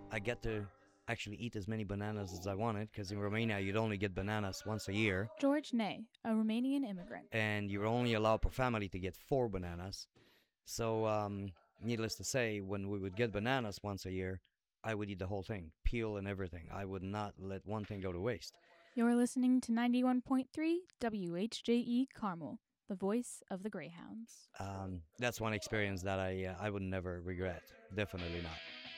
I get to actually eat as many bananas as I wanted because in Romania you'd only get bananas once a year, George Ney, a Romanian immigrant. and you're only allowed per family to get 4 bananas. So, needless to say, when we would get bananas once a year, I would eat the whole thing, peel and everything. I would not let one thing go to waste. You're listening to 91.3 WHJE Carmel, the voice of the Greyhounds. That's one experience that I would never regret. Definitely not.